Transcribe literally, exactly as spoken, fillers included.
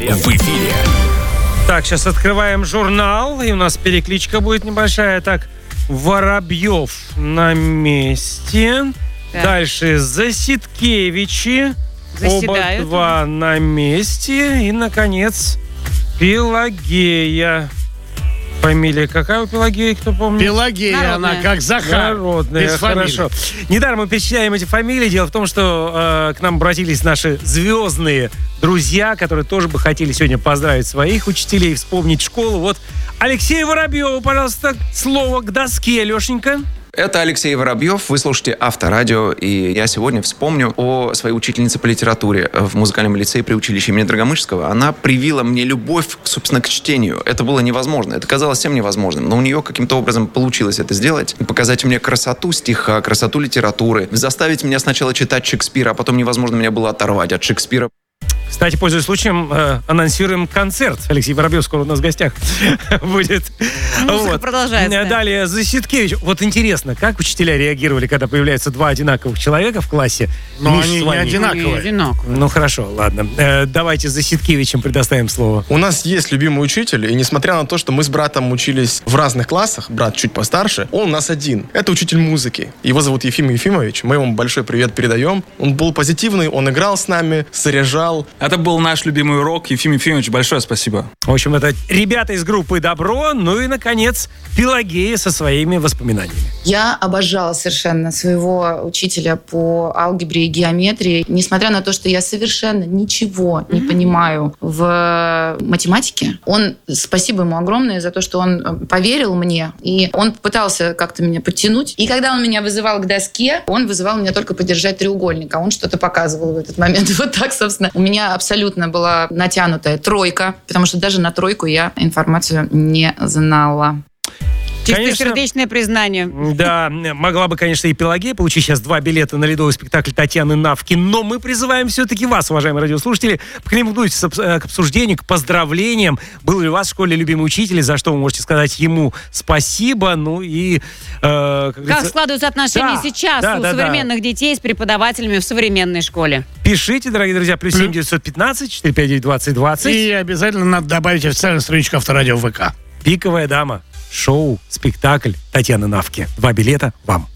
в эфире. Так, сейчас открываем журнал, и у нас перекличка будет небольшая. Так, Воробьев на месте. Так. Дальше Засидкевичи. Заседают. Оба два на месте. И, наконец, Пелагея. Фамилия какая у Пелагеи, кто помнит? Пелагея, Народная. она как Захар. Народная, Без фамилии. хорошо. Недаром мы перечисляем эти фамилии. Дело в том, что э, к нам обратились наши звездные друзья, которые тоже бы хотели сегодня поздравить своих учителей, вспомнить школу. Вот Алексею Воробьеву, пожалуйста, слово к доске, Лешенька. Это Алексей Воробьев, вы слушаете Авторадио, и я сегодня вспомню о своей учительнице по литературе в музыкальном лицее при училище имени Драгомышского. Она привила мне любовь, собственно, к чтению. Это было невозможно, это казалось всем невозможным, но у нее каким-то образом получилось это сделать, и показать мне красоту стиха, красоту литературы, заставить меня сначала читать Шекспира, а потом невозможно меня было оторвать от Шекспира. Кстати, пользуясь случаем, э, анонсируем концерт. Алексей Воробьев скоро у нас в гостях будет. Музыка продолжается. Далее Засидкевич. Вот интересно, как учителя реагировали, когда появляются два одинаковых человека в классе? Но Миш они с не вами. одинаковые. Одинаковые. Ну хорошо, ладно. Э, давайте Засидкевичам предоставим слово. У нас есть любимый учитель, и несмотря на то, что мы с братом учились в разных классах, брат чуть постарше, он у нас один. Это учитель музыки. Его зовут Ефим Ефимович. Мы ему большой привет передаем. Он был позитивный, он играл с нами, заряжал. Это был наш любимый урок. Ефим Ефимович, большое спасибо. В общем, это ребята из группы «Добро». Ну и, наконец, Пелагея со своими воспоминаниями. Я обожала совершенно своего учителя по алгебре и геометрии. Несмотря на то, что я совершенно ничего не понимаю в математике, он, спасибо ему огромное за то, что он поверил мне, и он пытался как-то меня подтянуть. И когда он меня вызывал к доске, он вызывал меня только подержать треугольник, а он что-то показывал в этот момент. Вот так, собственно, у меня абсолютно была натянутая тройка, потому что даже на тройку я информацию не знала. Чистосердечное признание. Да, могла бы, конечно, и Пелагея получить сейчас два билета на ледовый спектакль Татьяны Навки, но мы призываем все-таки вас, уважаемые радиослушатели, примкнуть к обсуждению, к поздравлениям. Был ли у вас в школе любимый учитель, за что вы можете сказать ему спасибо, ну и... Э, как Как складываются отношения Да, сейчас да, у да, современных да. детей с преподавателями в современной школе? Пишите, дорогие друзья, плюс семь девятьсот пятнадцать четыреста пятьдесят девять двадцать двадцать. И обязательно надо добавить официальную страничку Авторадио в ВК. «Пиковая дама». Шоу, спектакль Татьяны Навки. Два билета вам.